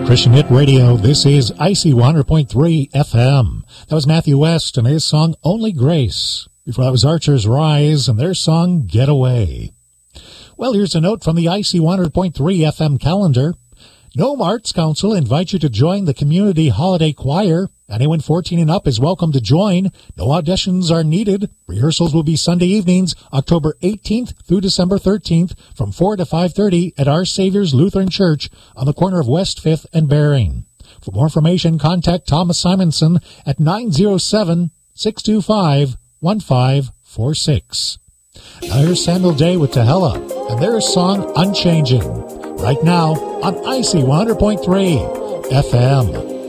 Christian Hit Radio. This is IC 100.3 FM. That was Matthew West and his song Only Grace. Before that was Archer's Rise and their song Get Away. Well, here's a note from the IC 100.3 FM calendar. Nome Arts Council invites you to join the Community Holiday Choir. Anyone 14 and up is welcome to join. No auditions are needed. Rehearsals will be Sunday evenings, October 18th through December 13th from 4 to 5:30 at Our Savior's Lutheran Church on the corner of West 5th and Bering. For more information, contact Thomas Simonson at 907-625-1546. Now here's Samuel Day with Tehela and their song Unchanging. Right now on IC 100.3 FM.